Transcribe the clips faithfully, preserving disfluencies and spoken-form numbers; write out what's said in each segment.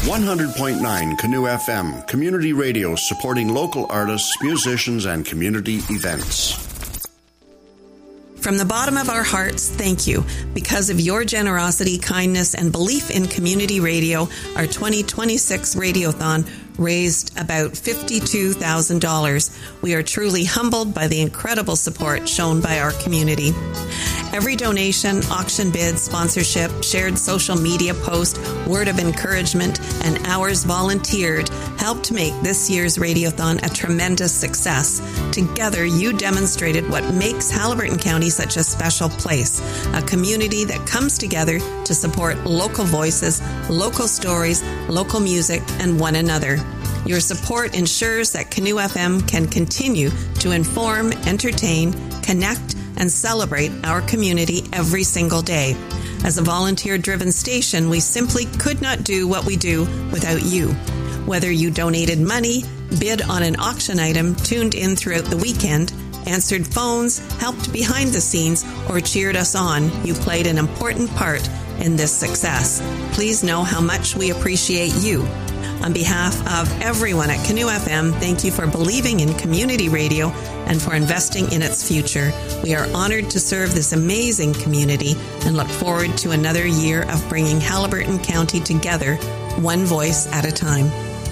one hundred point nine Canoe F M, community radio supporting local artists, musicians, and community events. From the bottom of our hearts, thank you. Because of your generosity, kindness, and belief in community radio, our twenty twenty-six Radiothon raised about fifty-two thousand dollars. We are truly humbled by the incredible support shown by our community. Every donation, auction bid, sponsorship, shared social media post, word of encouragement, and hours volunteered helped make this year's Radiothon a tremendous success. Together, you demonstrated what makes Haliburton County such a special place, a community that comes together to support local voices, local stories, local music, and one another. Your support ensures that Canoe F M can continue to inform, entertain, connect, and celebrate our community every single day. As a volunteer-driven station, we simply could not do what we do without you. Whether you donated money, bid on an auction item, tuned in throughout the weekend, answered phones, helped behind the scenes, or cheered us on, you played an important part in this success. Please know how much we appreciate you. On behalf of everyone at Canoe F M, thank you for believing in community radio and for investing in its future. We are honored to serve this amazing community and look forward to another year of bringing Haliburton County together, one voice at a time.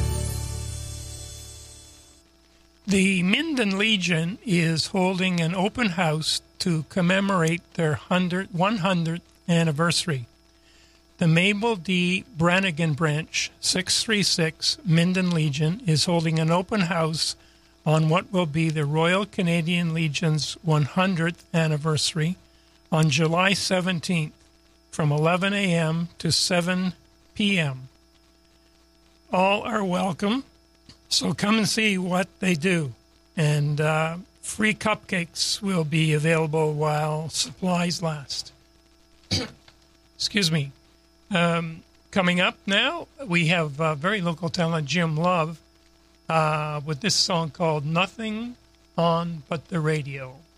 The Minden Legion is holding an open house to commemorate their one hundredth anniversary. The Mabel D. Brannigan Branch, six three six Minden Legion, is holding an open house on what will be the Royal Canadian Legion's one hundredth anniversary on July seventeenth from eleven a.m. to seven p.m. All are welcome, so come and see what they do. And uh, free cupcakes will be available while supplies last. Excuse me. Um, coming up now, we have uh, very local talent Jim Love uh, with this song called Nothing On But the Radio.